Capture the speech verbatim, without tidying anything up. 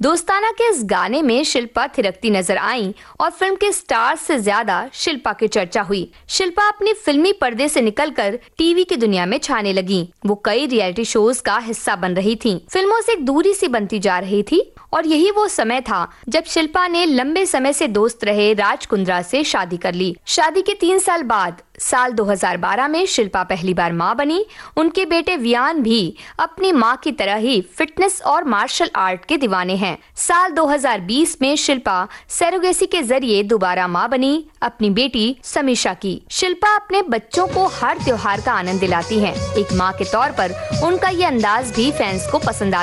दोस्ताना के इस गाने में शिल्पा थिरकती नजर आई और फिल्म के स्टार से ज्यादा शिल्पा की चर्चा हुई। शिल्पा अपनी फिल्मी पर्दे से निकलकर टीवी की दुनिया में छाने लगी। वो कई रियलिटी शोज का हिस्सा बन रही थीं। फिल्मों से एक दूरी सी बनती जा रही थी और यही वो समय था जब शिल्पा ने लंबे समय से दोस्त रहे राज कुंद्रा से शादी कर ली। शादी के तीन साल बाद साल दो हज़ार बारह में शिल्पा पहली बार मां बनी। उनके बेटे वियान भी अपनी मां की तरह ही फिटनेस और मार्शल आर्ट के दीवाने हैं। साल दो हज़ार बीस में शिल्पा सरोगेसी के जरिए दोबारा मां बनी अपनी बेटी समीक्षा की। शिल्पा अपने बच्चों को हर त्योहार का आनंद दिलाती हैं। एक मां के तौर पर उनका ये अंदाज भी फैंस को पसंद आता